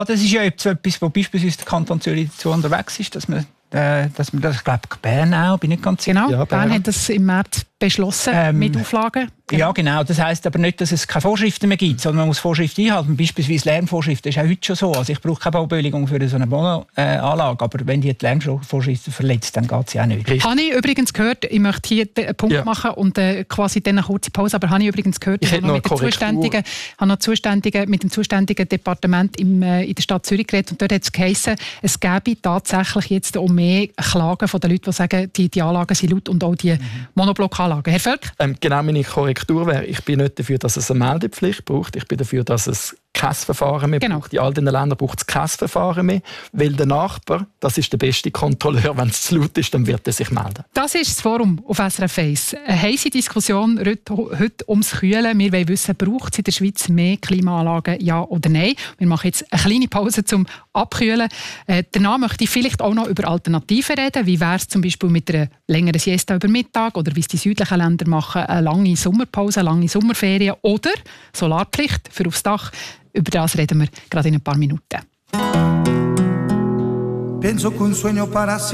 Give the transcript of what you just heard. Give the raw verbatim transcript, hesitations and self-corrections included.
Das ist ja etwas, wo beispielsweise der Kanton Zürich dazu unterwegs ist, dass man, äh, dass man das, ich glaube, Bern auch, bin nicht ganz sicher. Genau, ja, Bern. Bern hat das im März beschlossen, ähm, mit Auflagen. Genau. Ja, genau. Das heisst aber nicht, dass es keine Vorschriften mehr gibt, sondern man muss Vorschriften einhalten. Beispielsweise Lärmvorschriften ist auch heute schon so. Also ich brauche keine Baubewilligung für so eine Wohnanlage, aber wenn die die Lärmvorschriften verletzt, dann geht es ja auch nicht. Habe ich übrigens gehört, ich möchte hier einen Punkt ja. machen und äh, quasi dann eine kurze Pause, aber habe ich übrigens gehört, ich, ich noch mit, der zuständigen, habe noch zuständigen, mit dem zuständigen Departement im, äh, in der Stadt Zürich geredet und dort hat es geheißen, es gäbe tatsächlich jetzt auch mehr Klagen von den Leuten, die sagen, die, die Anlagen sind laut und auch die mhm. Monoblockanlagen. Herr Völk? Ähm, genau, meine Korrektur wäre, ich bin nicht dafür, dass es eine Meldepflicht braucht. Ich bin dafür, dass es kein Verfahren mehr genau. braucht. In all den Ländern braucht es kein Verfahren mehr, weil der Nachbar, das ist der beste Kontrolleur, wenn es zu laut ist, dann wird er sich melden. Das ist das Forum auf S R F eins. Eine heisse Diskussion heute ums Kühlen. Wir wollen wissen, braucht es in der Schweiz mehr Klimaanlagen, ja oder nein? Wir machen jetzt eine kleine Pause zum Abkühlen. Äh, danach möchte ich vielleicht auch noch über Alternativen reden. Wie wäre es zum Beispiel mit einer längeren Siesta über Mittag oder wie es die südlichen Länder machen, eine lange Sommerpause, eine lange Sommerferien oder Solarpflicht für aufs Dach. Über das reden wir gerade in ein paar Minuten.